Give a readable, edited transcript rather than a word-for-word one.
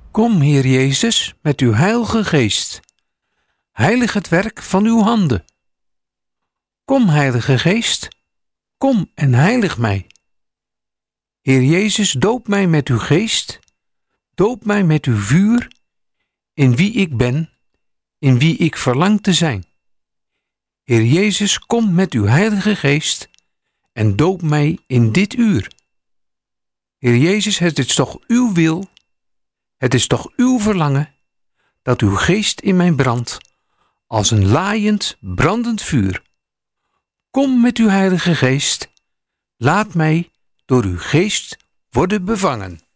Kom, Heer Jezus, met uw Heilige Geest. Heilig het werk van uw handen. Kom, Heilige Geest, kom en heilig mij. Heer Jezus, doop mij met uw geest, doop mij met uw vuur, in wie ik ben, in wie ik verlang te zijn. Heer Jezus, kom met uw Heilige Geest en doop mij in dit uur. Heer Jezus, het is toch uw wil, het is toch uw verlangen, dat uw geest in mij brandt, als een laaiend, brandend vuur. Kom met uw Heilige Geest, laat mij door uw geest worden bevangen.